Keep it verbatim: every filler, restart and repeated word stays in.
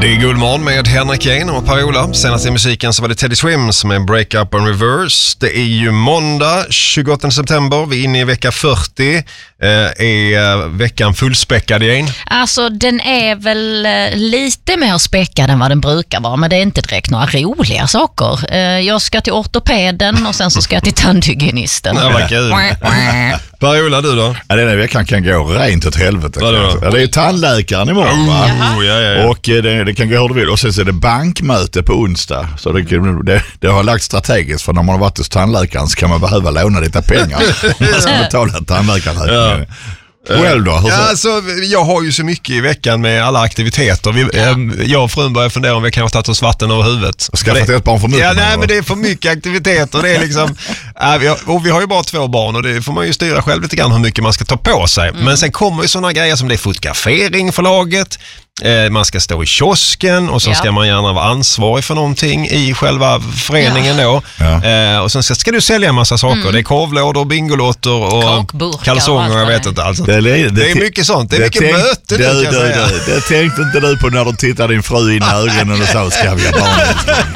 Det är Guldmorgon med Henrik Jane och Per-Ola. Senast i musiken så var det Teddy Swims med Break Up and Reverse. Det är ju måndag tjugoåttonde september. Vi är inne i vecka fyrtio. Eh, är veckan fullspäckad igen? Alltså den är väl eh, lite mer späckad än vad den brukar vara. Men det är inte direkt några roliga saker. Eh, jag ska till ortopeden och sen så ska jag till tandhygienisten. Ja, vad kul. Per-Ola, du då? Ja, den här veckan kan gå rent åt helvete. Vadå då? Ja, det är tandläkaren imorgon, va? Oh, ja, ja, ja. Och eh, det, det kan gå hur du vill. Och sen så är det bankmöte på onsdag. Så det, det, det har lagt strategiskt, för när man har varit hos tandläkaren så kan man behöva låna lite pengar. Man ska betala tandläkaren. Ja. Själv då? Ja, alltså, jag har ju så mycket i veckan med alla aktiviteter. Vi, ja. eh, jag och frun börjar fundera om vi kan ha tagit oss vatten över huvudet. Och skaffat ett barn för mycket. Ja, nej, men det är för mycket aktiviteter. Det är liksom, äh, vi har, och vi har ju bara två barn och det får man ju styra själv lite grann hur mycket man ska ta på sig. Mm. Men sen kommer ju sådana grejer som det är fotografering för laget. Eh, man ska stå i kiosken och så ja. ska man gärna vara ansvarig för någonting i själva föreningen ja. då. Ja. Eh, och sen ska, ska du sälja en massa saker. Mm. Det är korvlådor, bingolotter och kalsonger och jag vet inte. Alltså, det, det, det är mycket sånt. Det är det mycket tänk, möte. Det, det, det, det tänkte inte du på när du tittade din fru in i ögonen och sa, ska vi ha barn?